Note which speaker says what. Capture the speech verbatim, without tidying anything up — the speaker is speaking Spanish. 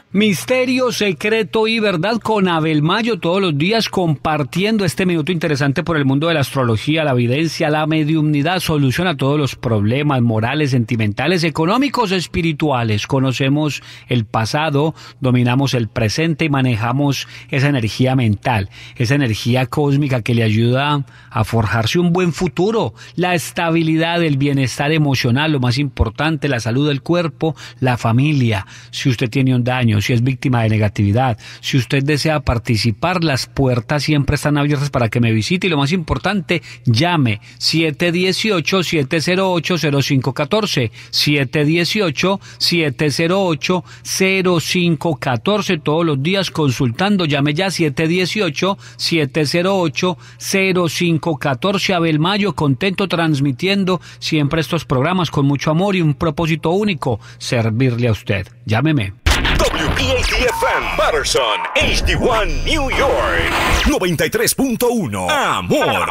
Speaker 1: Misterio, secreto y verdad con Abel Mayo, todos los días compartiendo este minuto interesante por el mundo de la astrología, la evidencia, la mediumnidad, solución a todos los problemas morales, sentimentales, económicos, espirituales. Conocemos el pasado, dominamos el presente y manejamos esa energía mental, esa energía cósmica que le ayuda a forjarse un buen futuro, la estabilidad, el bienestar emocional, lo más importante, la salud del cuerpo, la familia. Si usted tiene un daño, si es víctima de negatividad, si usted desea participar, las puertas siempre están abiertas para que me visite y lo más importante, llame siete uno ocho, siete cero ocho, cero cinco uno cuatro, siete uno ocho, siete cero ocho, cero cinco uno cuatro, todos los días consultando, llame ya siete uno ocho, siete cero ocho, cero cinco uno cuatro, Abel Mayo, contento transmitiendo siempre estos programas con mucho amor y un propósito único, servirle a usted. Llámeme.
Speaker 2: W P A T F M Patterson, H D uno New York, noventa y tres punto uno. Amor.